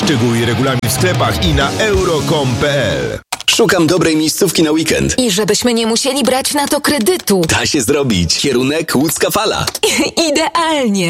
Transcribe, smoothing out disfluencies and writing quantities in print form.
Szczegóły i regulamin w sklepach i na euro.com.pl. Szukam dobrej miejscówki na weekend. I żebyśmy nie musieli brać na to kredytu. Da się zrobić. Kierunek Łódzka Fala. Idealnie.